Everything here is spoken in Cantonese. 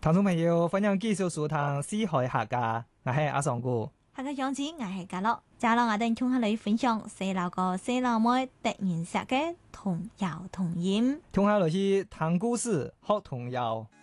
聽眾朋友，歡迎繼續收聽《四海客家》，我係阿尚哥。 客家鄉子，我係家樂。接落我哋同下嚟分享細佬哥、細佬妹特別寫嘅童謠童演。 聽下嚟是聽故事學童謠。